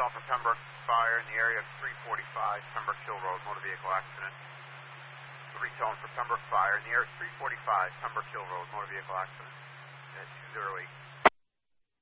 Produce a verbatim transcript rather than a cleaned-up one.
calling for Pembroke Fire in the area of three forty-five Pembroke Hill Road, motor vehicle accident. Three tone for Pembroke Fire in the area of three forty-five Pembroke Hill Road, motor vehicle accident. At two oh eight.